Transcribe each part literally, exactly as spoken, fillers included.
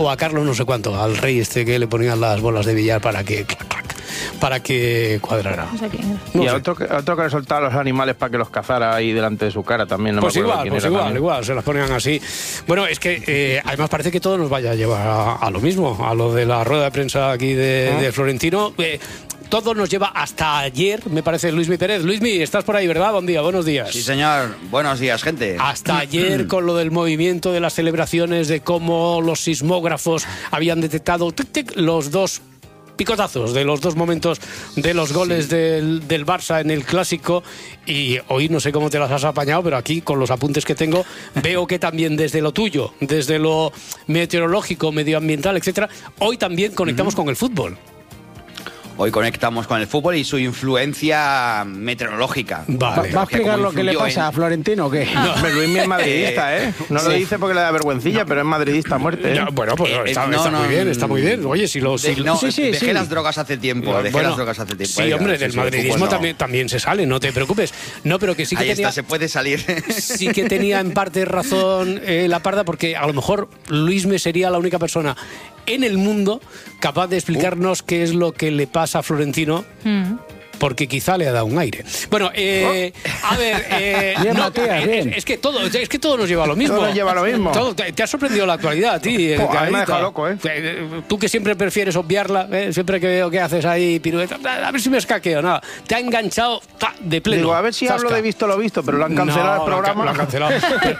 o a Carlos no sé cuánto, al rey este que le ponían las bolas de billar para que clac, clac, para que cuadrara. No sé quién. No y sé. a otro, que, a otro que le soltaba los animales para que los cazara ahí delante de su cara también. No pues me acuerdo igual, quién pues era igual, también. igual, se las ponían así. Bueno, es que eh, además parece que todo nos vaya a llevar a, a lo mismo, a lo de la rueda de prensa aquí de, ¿Ah? de Florentino. Eh, todo nos lleva hasta ayer, me parece, Luismi Pérez. Luismi, estás por ahí, ¿verdad? Buen día, buenos días. Sí, señor. Buenos días, gente. Hasta ayer con lo del movimiento de las celebraciones, de cómo los sismógrafos habían detectado tic, tic, los dos picotazos de los dos momentos de los goles sí. del, del Barça en el Clásico, y hoy no sé cómo te las has apañado, pero aquí con los apuntes que tengo veo que también desde lo tuyo, desde lo meteorológico, medioambiental, etcétera, hoy también conectamos uh-huh. con el fútbol. Hoy conectamos con el fútbol y su influencia meteorológica. Vale. ¿Va a explicar lo que le pasa en... a Florentino o qué? No, pero Luis es madridista, ¿eh? No sí. lo dice porque le da vergüencilla, no. pero es madridista a muerte. ¿eh? No, bueno, pues eh, está, no, está no, muy bien, está muy bien. Oye, si lo... Si de, no, sí, sí, dejé sí. las drogas hace tiempo, dejé bueno, las drogas hace tiempo. Sí, Oiga, hombre, sí, del sí, madridismo fútbol, también, no. también se sale, no te preocupes. No, pero que sí que Ahí tenía... está, se puede salir. Sí que tenía en parte razón eh, la Parda, porque a lo mejor Luisme sería la única persona en el mundo capaz de explicarnos uh. qué es lo que le pasa a Florentino, mm. porque quizá le ha dado un aire. Bueno, eh, oh. a ver, eh, bien, no, Matías, es, bien. es que todo, es que todo nos lleva a lo mismo. Todo nos lleva a lo mismo. Todo, te, te ha sorprendido la actualidad a ti. Oh, a mí me ha dejado loco, ¿eh? Tú que siempre prefieres obviarla, ¿eh? Siempre que veo que haces ahí pirueta, a ver si me escaqueo, nada. Te ha enganchado ta, de pleno. Digo, a ver si Zasca. hablo de visto lo visto, pero lo han cancelado no, el programa. Lo han cancelado.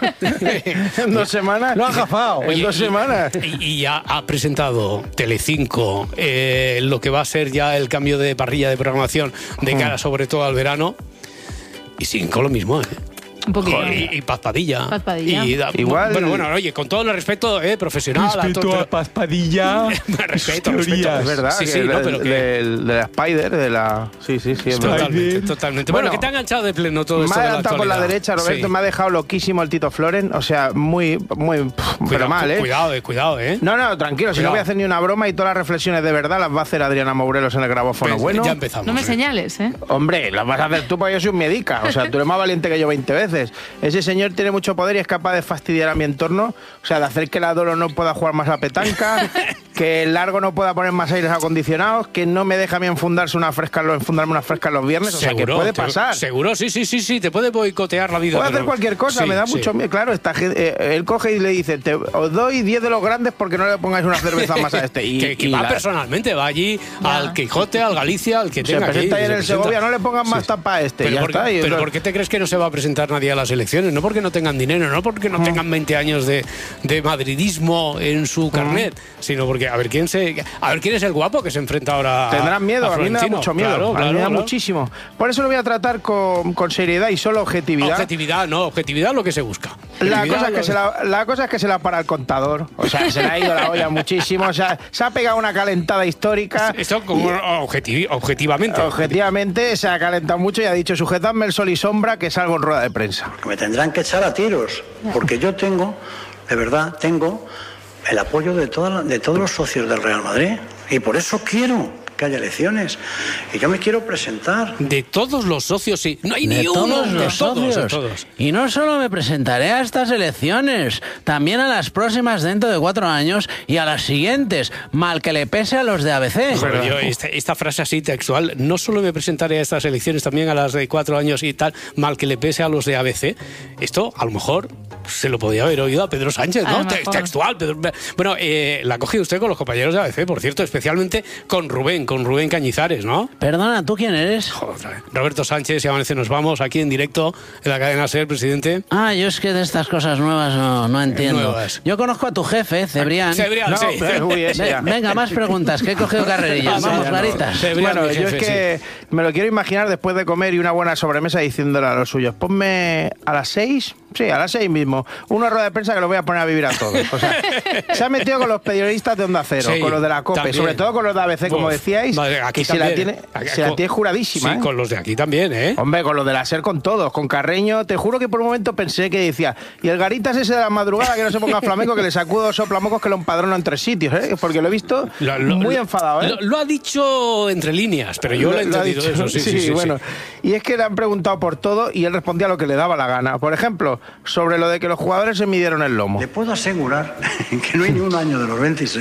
En dos semanas. Lo han jafado. En dos semanas. Y, y ya ha presentado Telecinco eh, lo que va a ser ya el cambio de parrilla de programación de cara sobre todo al verano. Y siguen con lo mismo, ¿eh? Un poquito. Joder, y, y Paz Padilla. Paz Padilla. Y da, Igual. Bueno, bueno, oye, con todo el respeto, eh, profesional. Respeto a, todo, a Paz Padilla. respeto, respeto. Es verdad. Sí, que sí, el, no, pero de, que... de, de la Spider, de la. Sí, sí, sí. Es totalmente, verdad. totalmente. Bueno, bueno, que te ha enganchado de pleno todo esto. Me ha de la adelantado por la derecha, Roberto. Sí. Me ha dejado loquísimo el Tito Floren. O sea, muy, muy. Pff, pero, pero mal, ¿eh? Cuidado, eh, cuidado, ¿eh? No, no, tranquilo. Cuidado. Si no voy a hacer ni una broma y todas las reflexiones de verdad las va a hacer Adriana Mourelos en el grabófono. Pues, bueno, ya empezamos. No me eh. señales, ¿eh? Hombre, las vas a hacer tú porque yo soy un medica. O sea, tú eres más valiente que yo veinte veces. Ese señor tiene mucho poder y es capaz de fastidiar a mi entorno. O sea, de hacer que la Dolo no pueda jugar más a petanca, que el Largo no pueda poner más aires acondicionados, que no me deja a mí enfundarse una fresca, enfundarme una fresca los viernes. O sea, que puede pasar. Seguro, sí, sí, sí, sí. Te puede boicotear la vida. Puede pero... hacer cualquier cosa, sí, me da sí. mucho miedo. Claro, esta gente, eh, él coge y le dice, te, os doy diez de los grandes porque no le pongáis una cerveza más a este. Y, que que y va la... personalmente, va allí ya. Al Quijote, al Galicia, al que se tenga presenta aquí, ahí en el Segovia, no le pongan más sí. tapa a este. Pero, ya por, está, y pero lo... ¿por qué te crees que no se va a presentar nadie a las elecciones? No porque no tengan dinero, no porque no tengan veinte años de, de madridismo en su carnet, mm. sino porque a ver quién se a ver quién es el guapo que se enfrenta ahora. Tendrán miedo, a, a mí me da mucho miedo, claro, a mí claro, me da claro. muchísimo. Por eso lo voy a tratar con, con seriedad y solo objetividad. Objetividad, no, objetividad es lo que se busca. La cosa, es lo... que se la, la cosa es que se la para el contador. O sea, se le ha ido la olla muchísimo. O sea, se ha pegado una calentada histórica. Esto como y, objetivi, objetivamente. Objetivamente se ha calentado mucho y ha dicho, sujetadme el sol y sombra que salgo en rueda de prensa. Porque me tendrán que echar a tiros. Porque yo tengo, de verdad, tengo el apoyo de, toda, de todos los socios del Real Madrid. Y por eso quiero que haya elecciones. Y yo me quiero presentar. De todos los socios, sí. No hay de ni todos uno. Los de socios. todos, de todos. Y no solo me presentaré a estas elecciones, también a las próximas dentro de cuatro años y a las siguientes, mal que le pese a los de A B C. Bueno, yo esta, esta frase así textual, no solo me presentaré a estas elecciones, también a las de cuatro años y tal, mal que le pese a los de A B C. Esto, a lo mejor, se lo podía haber oído a Pedro Sánchez, ¿no? Te, textual. Pedro, bueno, eh, la ha cogido usted con los compañeros de A B C, por cierto, especialmente con Rubén, con Rubén Cañizares, ¿no? Perdona, ¿tú quién eres? Joder, Roberto Sánchez, y Amanece Nos Vamos, aquí en directo, en la cadena SER, presidente. Ah, yo es que de estas cosas nuevas no, no entiendo. Nuevas. Yo conozco a tu jefe, Cebrián. Cebrián, no, sí. Pero, uy, ese ya. Venga, más preguntas, que he cogido carrerillas. Vamos, Garitas. Cebrián, bueno, mi yo jefe, es que sí. me lo quiero imaginar después de comer y una buena sobremesa diciéndole a los suyos, ponme a las seis, sí, a las seis mismo, una rueda de prensa que lo voy a poner a vivir a todos. O sea, se ha metido con los periodistas de Onda Cero, Sí, con los de la COPE, también. sobre todo con los de A B C, como Uf, decíais, madre, aquí que se la, también. tiene, Aquí, se la tiene juradísima. Sí, ¿eh? con los de aquí también, ¿eh? Hombre, con los de la SER, con todos, con Carreño, te juro que por un momento pensé que decía, y el Garitas ese de la madrugada que no se ponga flamenco, que le sacudo dos soplamocos que lo empadrono en tres sitios, ¿eh? Porque lo he visto Lo, lo, muy lo, enfadado, ¿eh? Lo, lo ha dicho entre líneas, pero yo lo, lo he entendido dicho, eso, sí, sí, sí, sí bueno. Sí. Y es que le han preguntado por todo y él respondía lo que le daba la gana. Por ejemplo, sobre lo de que los jugadores se midieron el lomo. Le puedo asegurar que no hay ni un año de los veintiséis